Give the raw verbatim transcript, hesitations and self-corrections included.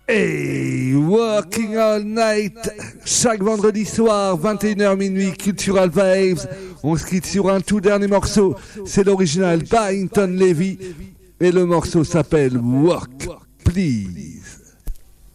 Hey, Working All Night, chaque vendredi soir, vingt et une heures minuit, Cultural Vibes. On se quitte sur un tout dernier morceau, c'est l'original Barrington Levy, et le morceau s'appelle Work, Please.